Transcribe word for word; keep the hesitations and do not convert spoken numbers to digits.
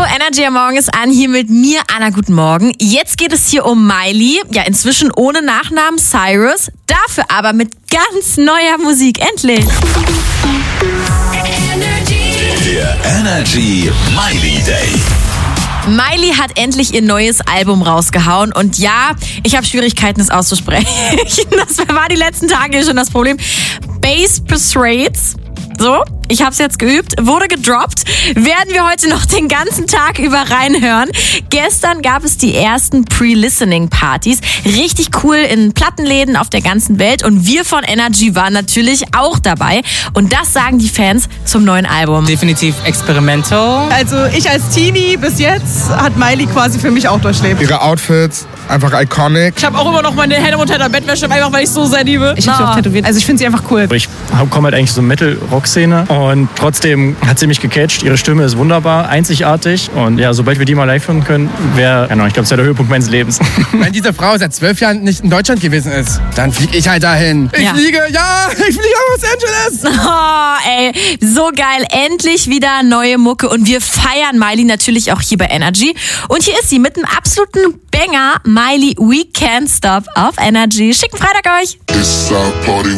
Energy am Morgen ist an, hier mit mir, Anna, guten Morgen. Jetzt geht es hier um Miley, ja inzwischen ohne Nachnamen Cyrus, dafür aber mit ganz neuer Musik, endlich. Der Energy Miley Day. Miley hat endlich ihr neues Album rausgehauen und ja, ich habe Schwierigkeiten, es auszusprechen. Das war die letzten Tage schon das Problem. Bass Persuades. So, ich habe es jetzt geübt, wurde gedroppt, werden wir heute noch den ganzen Tag über reinhören. Gestern gab es die ersten Pre-Listening-Partys, richtig cool in Plattenläden auf der ganzen Welt und wir von Energy waren natürlich auch dabei und das sagen die Fans zum neuen Album. Definitiv experimental. Also ich als Teenie bis jetzt hat Miley quasi für mich auch durchlebt. Ihre Outfits, einfach iconic. Ich habe auch immer noch meine Hände unter der Bettwäsche, einfach weil ich so sehr liebe. Ich habe sie auch tätowiert. Also ich finde sie einfach cool. Ich komme halt eigentlich so Metal-Rock-Szene und trotzdem hat sie mich gecatcht. Ihre Stimme ist wunderbar, einzigartig und ja, sobald wir die mal live hören können, wäre, genau, ich glaube, das wäre der Höhepunkt meines Lebens. Wenn diese Frau seit zwölf Jahren nicht in Deutschland gewesen ist, dann fliege ich halt dahin. Ich Ja. fliege, ja, ich fliege nach Los Angeles. Oh, ey, so geil. Endlich wieder neue Mucke und wir feiern Miley natürlich auch hier bei Energy. Und hier ist sie mit einem absoluten Banger, Miley We Can't Stop auf Energy. Schicken Freitag euch. It's our party.